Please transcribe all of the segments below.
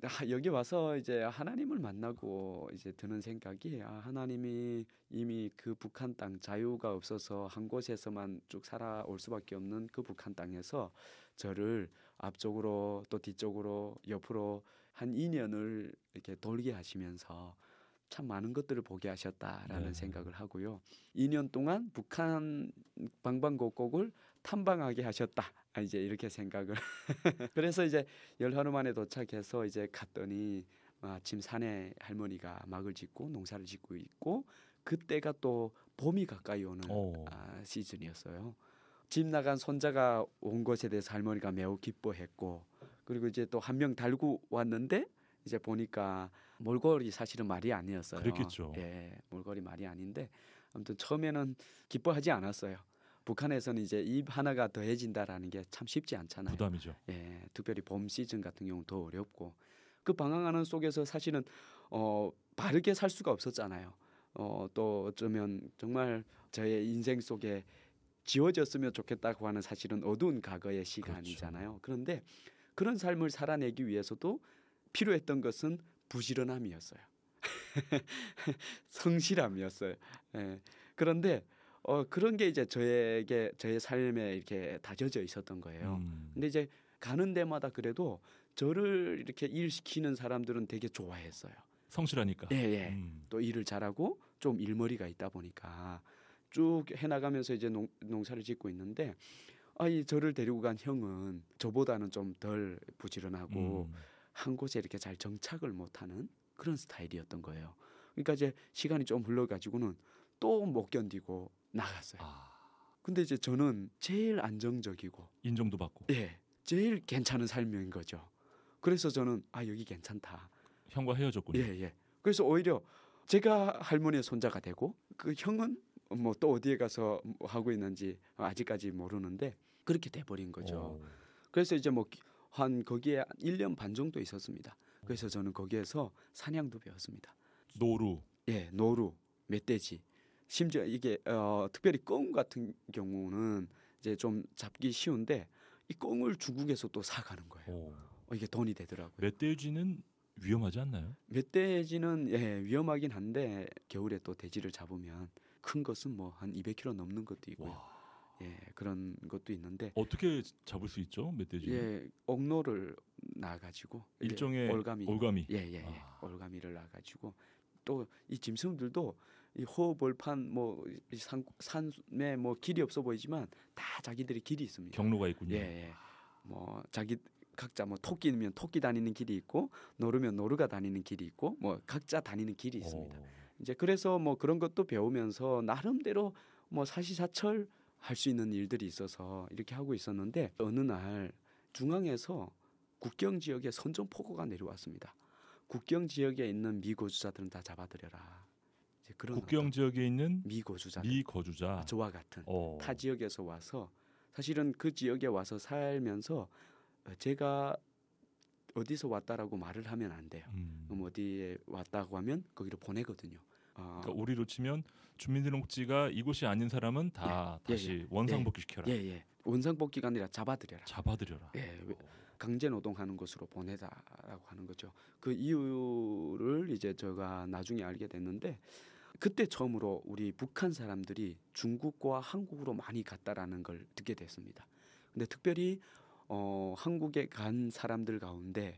여기 와서 이제 하나님을 만나고 이제 드는 생각이 하나님이 이미 그 북한 땅 자유가 없어서 한 곳에서만 쭉 살아올 수밖에 없는 그 북한 땅에서 저를 앞쪽으로 또 뒤쪽으로 옆으로 한 2년을 이렇게 돌게 하시면서 참 많은 것들을 보게 하셨다라는 네. 생각을 하고요. 2년 동안 북한 방방곡곡을 탐방하게 하셨다. 이제 이렇게 생각을. 그래서 이제 열하루 만에 도착해서 이제 갔더니 마침 산에 할머니가 막을 짓고 농사를 짓고 있고 그때가 또 봄이 가까이 오는 오. 시즌이었어요. 집 나간 손자가 온 것에 대해서 할머니가 매우 기뻐했고 그리고 이제 또 한 명 달고 왔는데 이제 보니까 몰골이 사실은 말이 아니었어요. 그랬겠죠. 예, 몰골이 말이 아닌데 아무튼 처음에는 기뻐하지 않았어요. 북한에서는 이제 입 하나가 더해진다라는 게 참 쉽지 않잖아요. 부담이죠. 예, 특별히 봄 시즌 같은 경우는 더 어렵고 그 방황하는 속에서 사실은 바르게 살 수가 없었잖아요. 또 어쩌면 정말 저의 인생 속에 지워졌으면 좋겠다고 하는 사실은 어두운 과거의 시간이잖아요. 그런데 그런 삶을 살아내기 위해서도 필요했던 것은 부지런함이었어요. 성실함이었어요. 예. 그런데 그런 게 이제 저에게 저의 삶에 이렇게 다져져 있었던 거예요. 근데 이제 가는 데마다 그래도 저를 이렇게 일시키는 사람들은 되게 좋아했어요. 성실하니까. 예, 예. 또 일을 잘하고 좀 일머리가 있다 보니까 쭉 해나가면서 이제 농사를 짓고 있는데 이 저를 데리고 간 형은 저보다는 좀 덜 부지런하고 한 곳에 이렇게 잘 정착을 못하는 그런 스타일이었던 거예요. 그러니까 이제 시간이 좀 흘러가지고는 또 못 견디고 나갔어요. 근데 이제 저는 제일 안정적이고 인정도 받고. 예, 제일 괜찮은 삶인 거죠. 그래서 저는 여기 괜찮다. 형과 헤어졌군요. 예, 예. 그래서 오히려 제가 할머니의 손자가 되고 그 형은 뭐 또 어디에 가서 뭐 하고 있는지 아직까지 모르는데 그렇게 돼버린 거죠. 그래서 이제 뭐 한 거기에 1년 반 정도 있었습니다. 그래서 저는 거기에서 사냥도 배웠습니다. 노루. 예, 노루, 멧돼지. 심지어 이게 특별히 꿩 같은 경우는 이제 좀 잡기 쉬운데 이 꿩을 중국에서 또 사가는 거예요. 이게 돈이 되더라고요. 멧돼지는 위험하지 않나요? 멧돼지는 위험하긴 한데 겨울에 또 돼지를 잡으면 큰 것은 뭐 한 200kg 넘는 것도 있고요. 예, 그런 것도 있는데 어떻게 잡을 수 있죠, 멧돼지는? 예, 옥로를 놔가지고 일종의 올가미. 예. 올가미를 놔가지고 또 이 짐승들도 이 호벌판 뭐 산에 뭐 길이 없어 보이지만 다 자기들의 길이 있습니다. 경로가 있군요. 예. 뭐 자기 각자 뭐 토끼면 토끼 다니는 길이 있고 노루면 노루가 다니는 길이 있고 뭐 각자 다니는 길이 있습니다. 이제 그래서 뭐 그런 것도 배우면서 나름대로 뭐 사시사철 할 수 있는 일들이 있어서 이렇게 하고 있었는데 어느 날 중앙에서 국경 지역에 선전포고가 내려왔습니다. 국경 지역에 있는 미거주자들은 다 잡아들여라. 이제 그런 국경 지역에 있는 미거주자 저와 같은 타 지역에서 와서 사실은 그 지역에 와서 살면서 제가 어디서 왔다라고 말을 하면 안 돼요. 그럼 어디에 왔다고 하면 거기로 보내거든요. 그러니까 우리로 치면 주민등록지가 이곳이 아닌 사람은 다 다시 원상복귀 시켜라. 예. 원상복귀가 아니라 잡아들여라. 예. 강제 노동하는 곳으로 보내다라고 하는 거죠. 그 이유를 이제 제가 나중에 알게 됐는데 그때 처음으로 우리 북한 사람들이 중국과 한국으로 많이 갔다라는 걸 듣게 됐습니다. 근데 특별히 한국에 간 사람들 가운데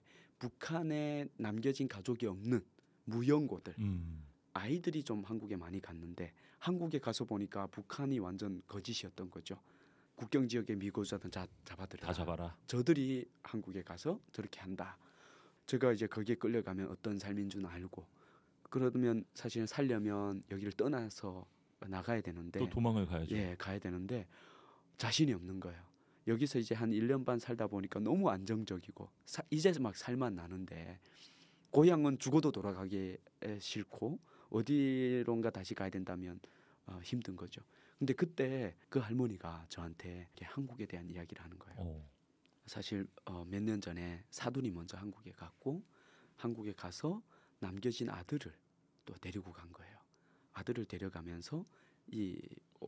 북한에 남겨진 가족이 없는 무연고들 아이들이 좀 한국에 많이 갔는데 한국에 가서 보니까 북한이 완전 거짓이었던 거죠. 국경 지역의 미거주자들 잡아들여라. 다 잡아라. 저들이 한국에 가서 저렇게 한다. 제가 이제 거기에 끌려가면 어떤 삶인 줄 알고 그러면 사실은 살려면 여기를 떠나서 나가야 되는데 또 도망을 가야죠. 예, 가야 되는데 자신이 없는 거예요. 여기서 이제 한 1년 반 살다 보니까 너무 안정적이고 이제 막 살만 나는데 고향은 죽어도 돌아가기 싫고 어디론가 다시 가야 된다면 힘든 거죠. 근데 그때 그 할머니가 저한테 이렇게 한국에 대한 이야기를 하는 거예요. 사실 몇 년 전에 사돈이 먼저 한국에 갔고 한국에 가서 남겨진 아들을 또 데리고 간 거예요. 아들을 데려가면서 이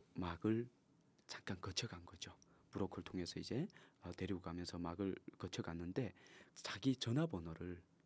막을 잠깐 거쳐간 거죠. 브로커를 통해서 이제 데리고 가면서 막을 거쳐갔는데 자기 전화번호를